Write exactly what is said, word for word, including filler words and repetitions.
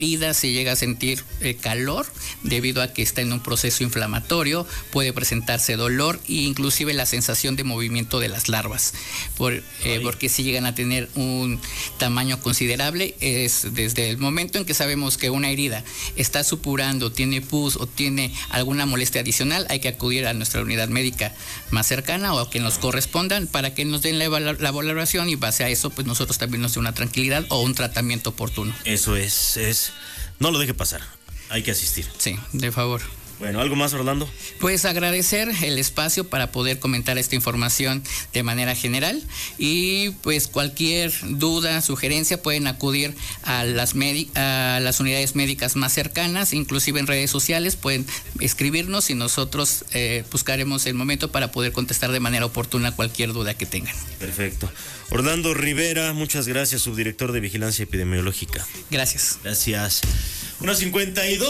herida se llega a sentir eh, calor debido a que está en un proceso inflamatorio, puede presentarse dolor e inclusive la sensación de movimiento de las larvas, por, eh, porque si llegan a tener un tamaño considerable, es desde el momento en que sabemos que una herida está supurando, tiene pus o tiene alguna molestia adicional, hay que acudir a nuestra unidad médica más cercana o a quien nos correspondan para que nos den la, la valoración y base a eso pues nosotros también nos dé una tranquilidad o un tratamiento oportuno. Eso es, es no lo deje pasar, hay que asistir. Sí, de favor. Bueno, ¿algo más, Orlando? Pues agradecer el espacio para poder comentar esta información de manera general y pues cualquier duda, sugerencia pueden acudir a las, a las unidades médicas más cercanas, inclusive en redes sociales pueden escribirnos y nosotros eh, buscaremos el momento para poder contestar de manera oportuna cualquier duda que tengan. Perfecto. Orlando Rivera, muchas gracias, subdirector de Vigilancia Epidemiológica. Gracias. Gracias. una cincuenta y dos